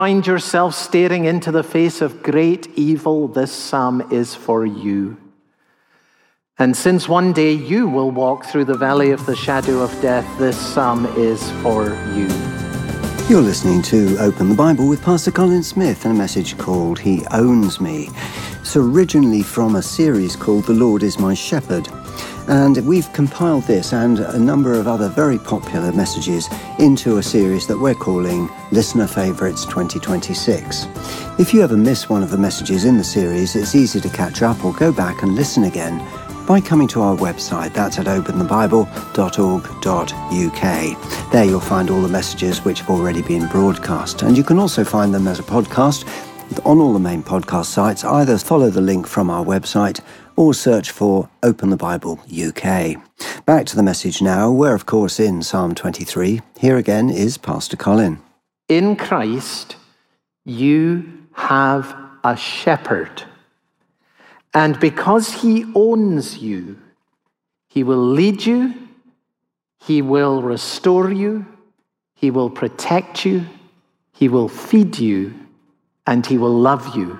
Find yourself staring into the face of great evil, this psalm is for you. And since one day you will walk through the valley of the shadow of death, this psalm is for you. You're listening to Open the Bible with Pastor Colin Smith and a message called He Owns Me. It's originally from a series called The Lord is My Shepherd. And we've compiled this and a number of other very popular messages into a series that we're calling Listener Favorites 2026. If you ever miss one of the messages in the series, it's easy to catch up or go back and listen again by coming to our website. That's at openthebible.org.uk. There you'll find all the messages which have already been broadcast. And you can also find them as a podcast on all the main podcast sites. Either follow the link from our website or search for Open the Bible UK. Back to the message now. We're, of course, in Psalm 23. Here again is Pastor Colin. In Christ, you have a shepherd. And because he owns you, he will lead you, he will restore you, he will protect you, he will feed you, and he will love you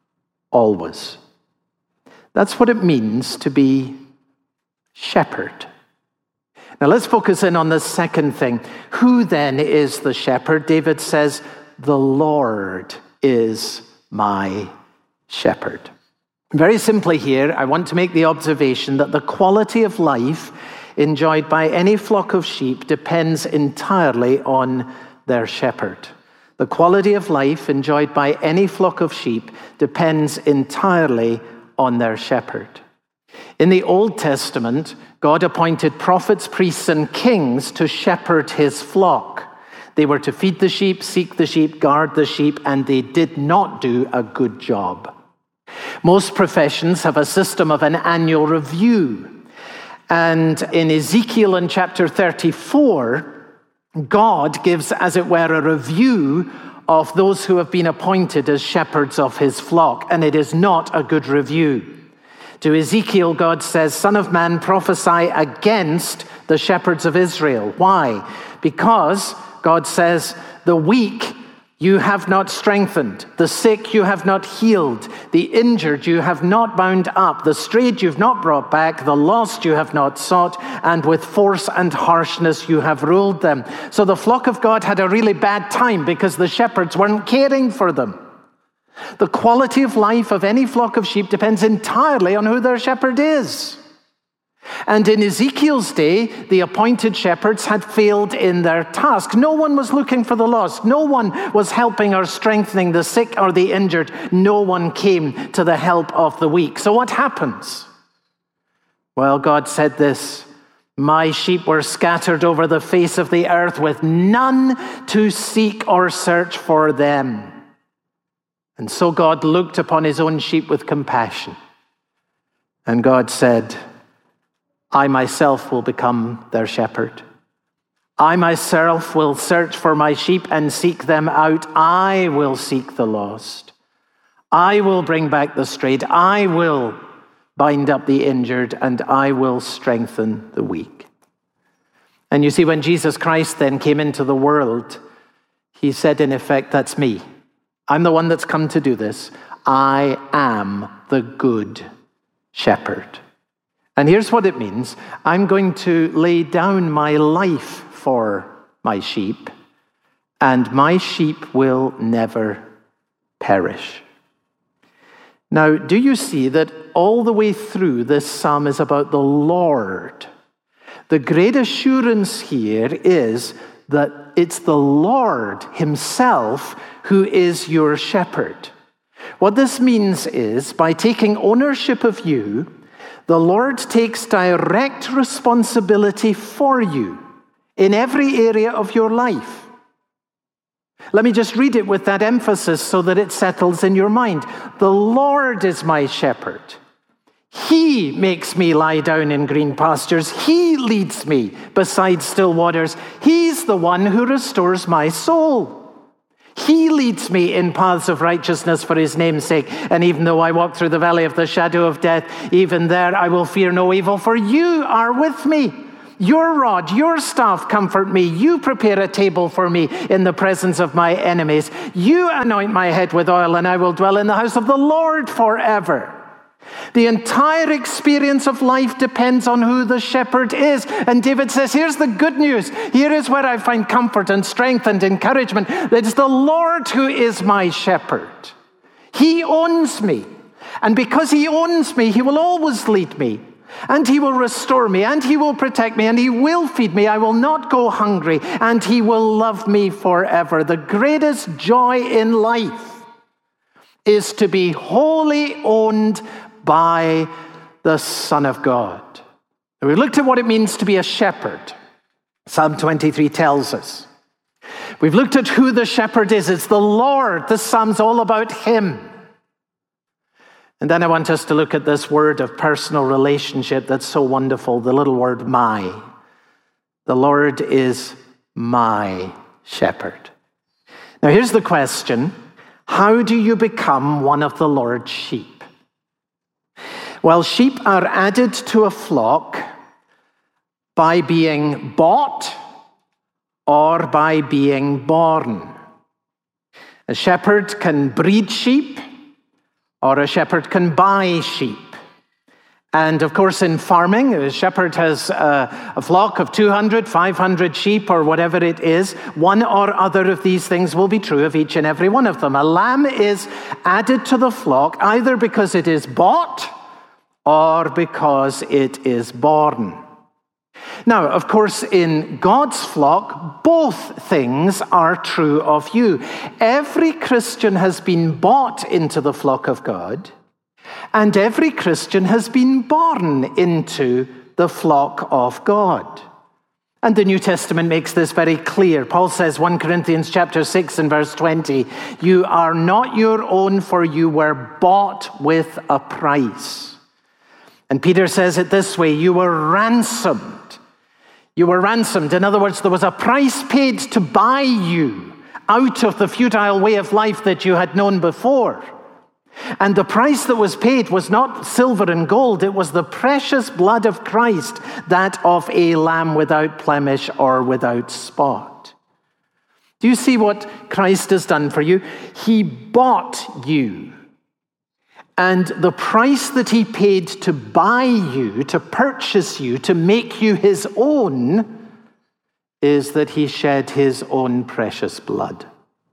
always. That's what it means to be shepherd. Now let's focus in on the second thing. Who then is the shepherd? David says, the Lord is my shepherd. Very simply here, I want to make the observation that the quality of life enjoyed by any flock of sheep depends entirely on their shepherd. The quality of life enjoyed by any flock of sheep depends entirely on their shepherd. In the Old Testament, God appointed prophets, priests, and kings to shepherd his flock. They were to feed the sheep, seek the sheep, guard the sheep, and they did not do a good job. Most professions have a system of an annual review. And in Ezekiel in chapter 34, God gives, as it were, a review of those who have been appointed as shepherds of his flock, and it is not a good review. To Ezekiel, God says, Son of man, prophesy against the shepherds of Israel. Why? Because, God says, the weak you have not strengthened, the sick you have not healed, the injured you have not bound up, the strayed you've not brought back, the lost you have not sought, and with force and harshness you have ruled them. So the flock of God had a really bad time because the shepherds weren't caring for them. The quality of life of any flock of sheep depends entirely on who their shepherd is. And in Ezekiel's day, the appointed shepherds had failed in their task. No one was looking for the lost. No one was helping or strengthening the sick or the injured. No one came to the help of the weak. So what happens? Well, God said this, my sheep were scattered over the face of the earth with none to seek or search for them. And so God looked upon his own sheep with compassion. And God said, I myself will become their shepherd. I myself will search for my sheep and seek them out. I will seek the lost. I will bring back the strayed. I will bind up the injured, and I will strengthen the weak. And you see, when Jesus Christ then came into the world, he said, in effect, that's me. I'm the one that's come to do this. I am the good shepherd. And here's what it means. I'm going to lay down my life for my sheep, and my sheep will never perish. Now, do you see that all the way through this psalm is about the Lord? The great assurance here is that it's the Lord himself who is your shepherd. What this means is, by taking ownership of you, the Lord takes direct responsibility for you in every area of your life. Let me just read it with that emphasis so that it settles in your mind. The Lord is my shepherd. He makes me lie down in green pastures. He leads me beside still waters. He's the one who restores my soul. He leads me in paths of righteousness for his name's sake. And even though I walk through the valley of the shadow of death, even there I will fear no evil, for you are with me. Your rod, your staff comfort me. You prepare a table for me in the presence of my enemies. You anoint my head with oil, and I will dwell in the house of the Lord forever. The entire experience of life depends on who the shepherd is. And David says, here's the good news. Here is where I find comfort and strength and encouragement. It's the Lord who is my shepherd. He owns me. And because he owns me, he will always lead me. And he will restore me. And he will protect me. And he will feed me. I will not go hungry. And he will love me forever. The greatest joy in life is to be wholly owned by the Son of God. We looked at what it means to be a shepherd. Psalm 23 tells us. We've looked at who the shepherd is. It's the Lord. This psalm's all about him. And then I want us to look at this word of personal relationship that's so wonderful, the little word my. The Lord is my shepherd. Now here's the question. How do you become one of the Lord's sheep? Well, sheep are added to a flock by being bought or by being born. A shepherd can breed sheep, or a shepherd can buy sheep. And of course, in farming, a shepherd has a flock of 200, 500 sheep, or whatever it is. One or other of these things will be true of each and every one of them. A lamb is added to the flock either because it is bought or because it is born. Now, of course, in God's flock, both things are true of you. Every Christian has been bought into the flock of God, and every Christian has been born into the flock of God. And the New Testament makes this very clear. Paul says, 1 Corinthians chapter 6 and verse 20, you are not your own, for you were bought with a price. And Peter says it this way, you were ransomed. You were ransomed. In other words, there was a price paid to buy you out of the futile way of life that you had known before. And the price that was paid was not silver and gold. It was the precious blood of Christ, that of a lamb without blemish or without spot. Do you see what Christ has done for you? He bought you. And the price that he paid to buy you, to purchase you, to make you his own, is that he shed his own precious blood.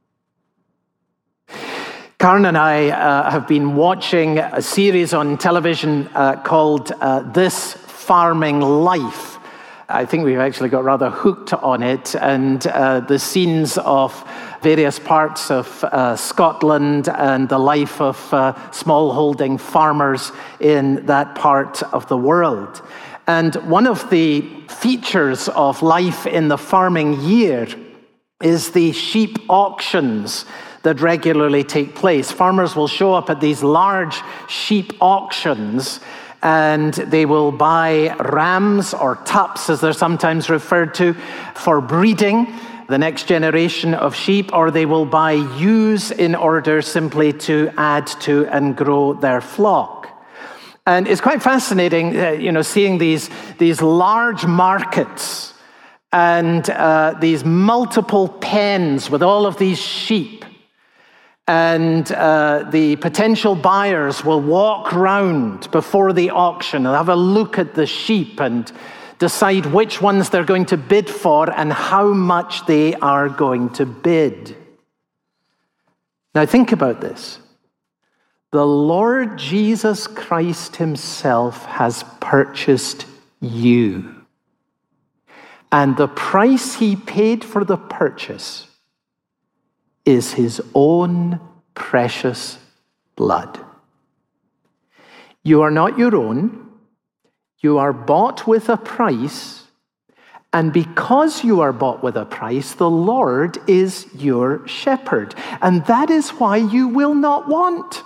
Karen and I have been watching a series on television called This Farming Life. I think we've actually got rather hooked on it, and the scenes of various parts of Scotland and the life of smallholding farmers in that part of the world. And one of the features of life in the farming year is the sheep auctions that regularly take place. Farmers will show up at these large sheep auctions, and they will buy rams or tups, as they're sometimes referred to, for breeding the next generation of sheep, or they will buy ewes in order simply to add to and grow their flock. And it's quite fascinating, seeing these large markets and these multiple pens with all of these sheep. And the potential buyers will walk round before the auction and have a look at the sheep and decide which ones they're going to bid for and how much they are going to bid. Now think about this. The Lord Jesus Christ himself has purchased you. And the price he paid for the purchase is his own precious blood. You are not your own. You are bought with a price, and because you are bought with a price, the Lord is your shepherd, and that is why you will not want.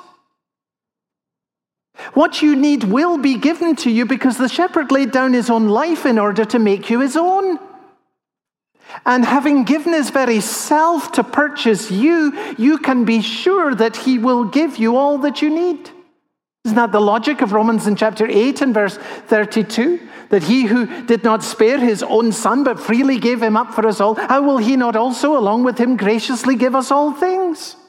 What you need will be given to you because the shepherd laid down his own life in order to make you his own. And having given his very self to purchase you, you can be sure that he will give you all that you need. Isn't that the logic of Romans in chapter 8 and verse 32? that he who did not spare his own son, but freely gave him up for us all, how will he not also along with him graciously give us all things?